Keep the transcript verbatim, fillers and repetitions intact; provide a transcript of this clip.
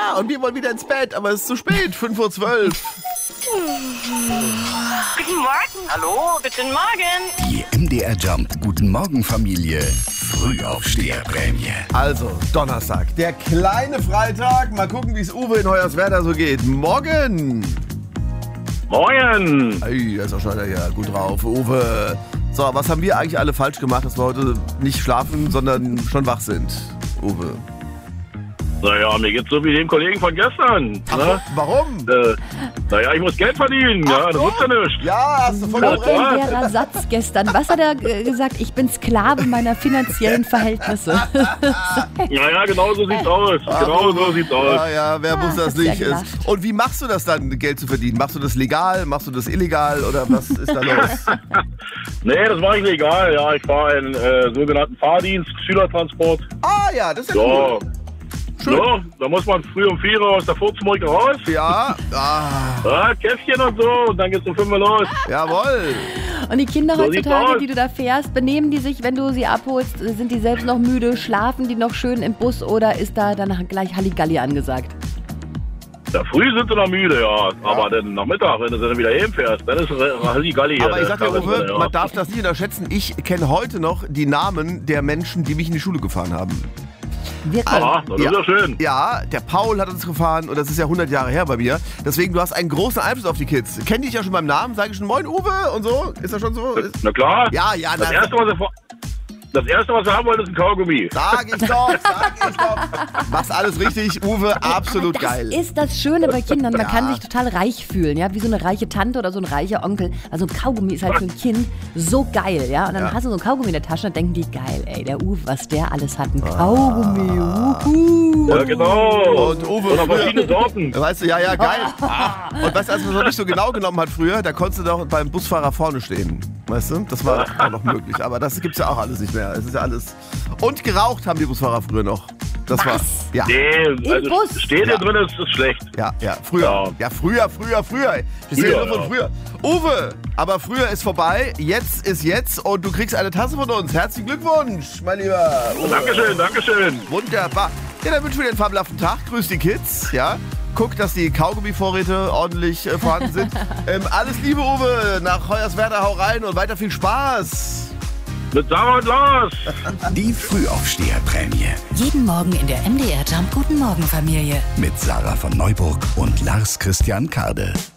Ja, und wir wollen wieder ins Bett, aber es ist zu spät, fünf Uhr zwölf. Guten Morgen. Hallo, guten Morgen. Die M D R Jump Guten Morgen Familie Frühaufsteherprämie. Also, Donnerstag, der kleine Freitag. Mal gucken, wie es Uwe in Hoyerswerda so geht. Morgen. Moin! Ey, da ist auch schon wieder hier gut drauf. Uwe. So, was haben wir eigentlich alle falsch gemacht, dass wir heute nicht schlafen, sondern schon wach sind? Uwe. Naja, mir geht's so wie dem Kollegen von gestern. Ach, Ne? warum? Äh, naja, ich muss Geld verdienen, ja, das nutzt ja nichts. Ja, hast du voll Ja, recht. klar. Legendärer Satz gestern. Was hat er äh, gesagt? Ich bin Sklave meiner finanziellen Verhältnisse. Naja, genau so sieht's aus. Genau so sieht's aus. Ja, ja, wer muss Ah, das hast ja nicht? gelacht. Und wie machst du das dann, Geld zu verdienen? Machst du das legal? Machst du das illegal? Oder was ist da los? Nee, das mache ich legal. Ja, ich fahre einen äh, sogenannten Fahrdienst, Schülertransport. Ah ja, das ist ja Ja. cool. Schön. Ja, da muss man früh um vier Uhr aus der Furzenbrücke raus. Ja, ah, Ja, Käffchen und so, und dann geht's um fünf Uhr los. jawohl. Und die Kinder So sieht's heutzutage, aus. die du da fährst, benehmen die sich, wenn du sie abholst, sind die selbst noch müde, schlafen die noch schön im Bus oder ist da dann gleich Halligalli angesagt? Ja, früh sind sie noch müde, ja. Aber dann Nachmittag, wenn du dann wieder hinfährst, dann ist Halligalli hier. Aber ich sag dir, Der Uwe, Karren, ja. man darf das nicht unterschätzen. Ich kenne heute noch die Namen der Menschen, die mich in die Schule gefahren haben. Wirklich? Ah, das ist ja schön. Ja, der Paul hat uns gefahren und das ist ja hundert Jahre her bei mir. Deswegen, du hast einen großen Einfluss auf die Kids. Kenn dich ja schon beim Namen, sage ich schon Moin Uwe und so. Ist das schon so? Ist, Na klar. ja, ja, Das na, erste, was wir, vor- das erste, was wir haben wollen, ist ein Kaugummi. sag ich doch, sag ich doch. Machst alles richtig, Uwe, absolut das geil. ist das Schöne bei Kindern. Man Ja. kann sich total reich fühlen, ja, wie so eine reiche Tante oder so ein reicher Onkel. Also ein Kaugummi ist halt für ein Kind so geil, ja. Und dann Ja. hast du so ein Kaugummi in der Tasche und denken die, geil, ey, der Uwe, was der alles hat. Ein Kaugummi, uhu. Ja, genau. Und Uwe Und noch früher- verschiedene Sorten. Weißt du, ja, ja, geil. Ah. Und weißt du, als man es noch nicht so genau genommen hat früher, da konntest du doch beim Busfahrer vorne stehen. Weißt du, das war auch noch möglich. Aber das gibt's ja auch alles nicht mehr. Es ist ja alles. Und geraucht haben die Busfahrer früher noch. Das war. Ja. Nee, also Bus? steht hier Ja. drin, ist, ist schlecht. Ja, ja, früher. Ja, Ja. früher, früher, früher. Ich sehe Früher, nur von früher. Uwe, aber früher ist vorbei. Jetzt ist jetzt und du kriegst eine Tasse von uns. Herzlichen Glückwunsch, mein lieber Uwe. Dankeschön, Dankeschön. Wunderbar. Ja, dann wünschen wir dir einen fabelhaften Tag. Grüß die Kids, ja. Guck, dass die Kaugummi-Vorräte ordentlich äh, vorhanden sind. ähm, alles Liebe, Uwe, nach Hoyerswerda, hau rein und weiter viel Spaß. Mit Sarah und Lars. Die Frühaufsteherprämie Jeden Morgen in der M D R Jump Guten Morgen Familie. mit Sarah von Neuburg und Lars Christian Karde.